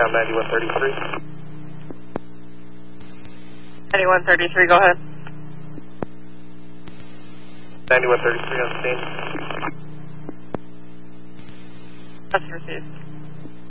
on 9133. 9133, go ahead. 9133 on the scene. That's received.